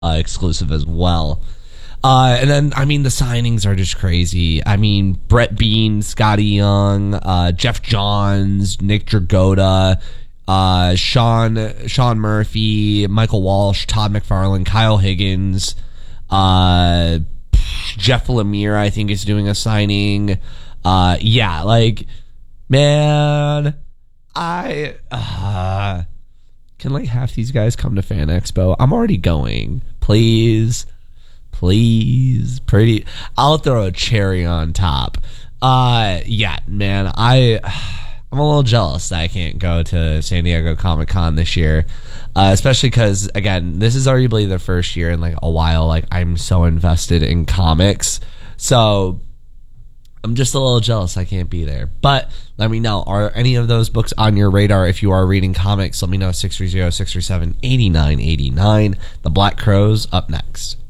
exclusive as well. And then, I mean, the signings are just crazy. I mean, Brett Bean, Scotty Young, Jeff Johns, Nick Dragotta, Sean Murphy, Michael Walsh, Todd McFarlane, Kyle Higgins, Jeff Lemire, I think, is doing a signing. Yeah, like, man, can like half these guys come to Fan Expo? I'm already going. Please, pretty. I'll throw a cherry on top. Yeah, man, I'm a little jealous that I can't go to San Diego Comic-Con this year, especially because, again, this is arguably the first year in like a while like I'm so invested in comics, so I'm just a little jealous I can't be there. But let me know, are any of those books on your radar? If you are reading comics, let me know. 630-637-8989. The Black Crows up next.